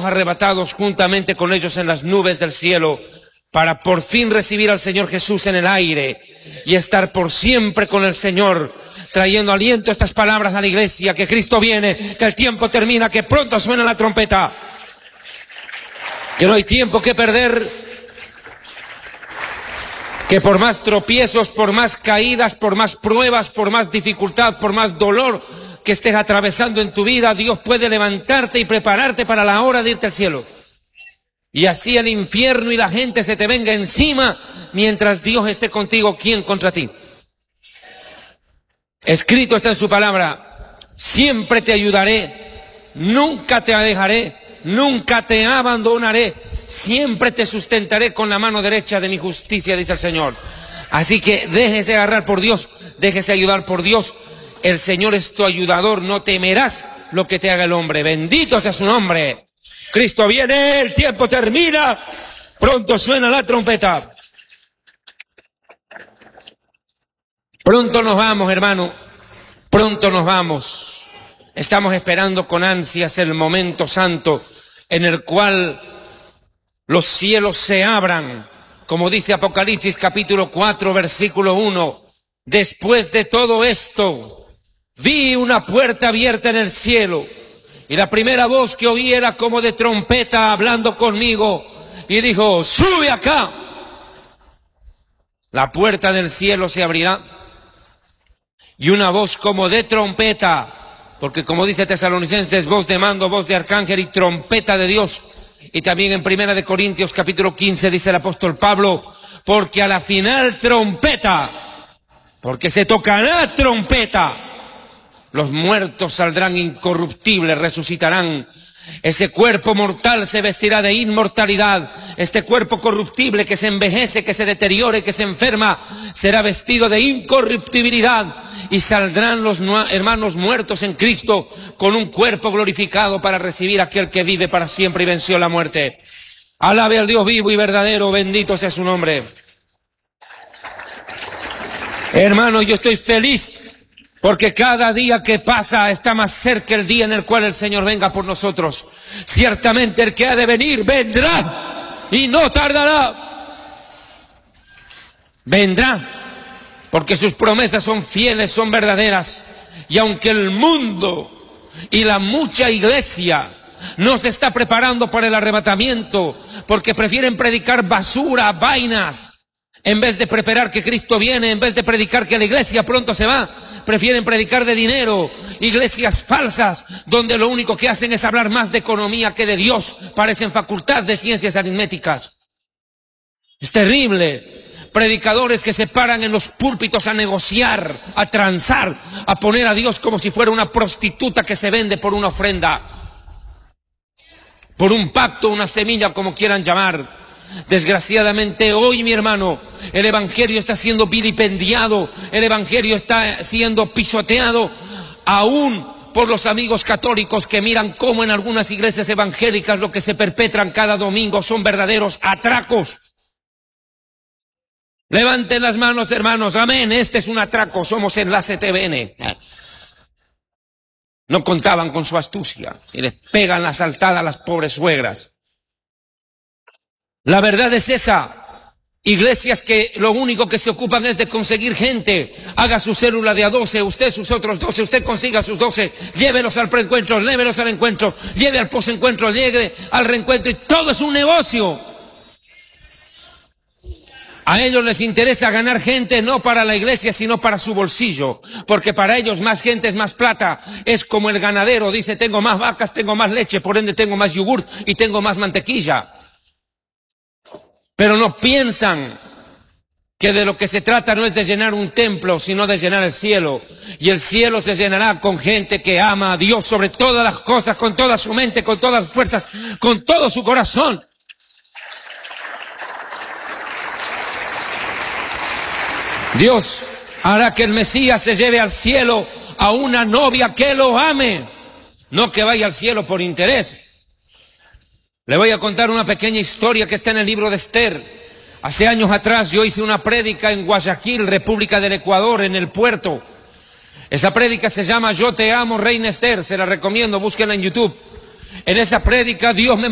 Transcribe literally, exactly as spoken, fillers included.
seamos arrebatados juntamente con ellos en las nubes del cielo, para por fin recibir al Señor Jesús en el aire y estar por siempre con el Señor, trayendo aliento a estas palabras a la iglesia, que Cristo viene, que el tiempo termina, que pronto suena la trompeta, que no hay tiempo que perder, que por más tropiezos, por más caídas, por más pruebas, por más dificultad, por más dolor que estés atravesando en tu vida, Dios puede levantarte y prepararte para la hora de irte al cielo. Y así el infierno y la gente se te venga encima, mientras Dios esté contigo, ¿quién contra ti? Escrito está en su palabra: siempre te ayudaré, nunca te dejaré, nunca te abandonaré, siempre te sustentaré con la mano derecha de mi justicia, dice el Señor. Así que déjese agarrar por Dios, déjese ayudar por Dios. El Señor es tu ayudador, no temerás lo que te haga el hombre. Bendito sea su nombre. Cristo viene, el tiempo termina, pronto suena la trompeta. Pronto nos vamos, hermano, pronto nos vamos. Estamos esperando con ansias el momento santo en el cual los cielos se abran, como dice Apocalipsis capítulo cuatro, versículo uno. Después de todo esto, vi una puerta abierta en el cielo, y la primera voz que oí era como de trompeta hablando conmigo, y dijo: sube acá. La puerta del cielo se abrirá, y una voz como de trompeta, porque como dice Tesalonicenses, voz de mando, voz de arcángel y trompeta de Dios. Y también en Primera de Corintios capítulo quince dice el apóstol Pablo: porque a la final trompeta, porque se tocará trompeta, los muertos saldrán incorruptibles, resucitarán. Ese cuerpo mortal se vestirá de inmortalidad. Este cuerpo corruptible que se envejece, que se deteriore, que se enferma, será vestido de incorruptibilidad. Y saldrán los hermanos muertos en Cristo con un cuerpo glorificado para recibir a aquel que vive para siempre y venció la muerte. Alabe al Dios vivo y verdadero, bendito sea su nombre. Hermano, yo estoy feliz, porque cada día que pasa está más cerca el día en el cual el Señor venga por nosotros. Ciertamente el que ha de venir vendrá y no tardará. Vendrá, porque sus promesas son fieles, son verdaderas. Y aunque el mundo y la mucha iglesia no se está preparando para el arrebatamiento, porque prefieren predicar basura, vainas, en vez de preparar que Cristo viene, en vez de predicar que la iglesia pronto se va, prefieren predicar de dinero, iglesias falsas, donde lo único que hacen es hablar más de economía que de Dios, parecen facultad de ciencias aritméticas. Es terrible. Predicadores que se paran en los púlpitos a negociar, a transar, a poner a Dios como si fuera una prostituta que se vende por una ofrenda, por un pacto, una semilla, como quieran llamar. Desgraciadamente hoy, mi hermano, el evangelio está siendo vilipendiado, el evangelio está siendo pisoteado, aún por los amigos católicos que miran cómo en algunas iglesias evangélicas lo que se perpetran cada domingo son verdaderos atracos. Levanten las manos, hermanos, amén, este es un atraco, somos Enlace T V N. No contaban con su astucia y les pegan la saltada a las pobres suegras. La verdad es esa. Iglesias que lo único que se ocupan es de conseguir gente. Haga su célula de a doce, usted sus otros doce, usted consiga sus doce, llévelos al preencuentro, llévelos al encuentro, lleve al posencuentro, llegue al reencuentro, y todo es un negocio. A ellos les interesa ganar gente no para la iglesia, sino para su bolsillo, porque para ellos más gente es más plata. Es como el ganadero, dice: tengo más vacas, tengo más leche, por ende tengo más yogur y tengo más mantequilla. Pero no piensan que de lo que se trata no es de llenar un templo, sino de llenar el cielo. Y el cielo se llenará con gente que ama a Dios sobre todas las cosas, con toda su mente, con todas las fuerzas, con todo su corazón. Dios hará que el Mesías se lleve al cielo a una novia que lo ame, no que vaya al cielo por interés. Le voy a contar una pequeña historia que está en el libro de Esther. Hace años atrás yo hice una prédica en Guayaquil, República del Ecuador, en el puerto. Esa prédica se llama Yo te amo, Reina Esther, se la recomiendo, búsquenla en YouTube. En esa prédica Dios me